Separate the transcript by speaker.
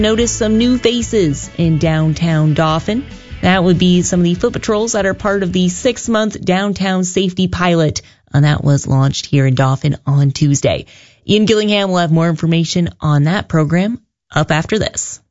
Speaker 1: Notice some new faces in downtown Dauphin. That would be some of the foot patrols that are part of the 6-month downtown safety pilot. And that was launched here in Dauphin on Tuesday. Ian Gillingham will have more information on that program up after this.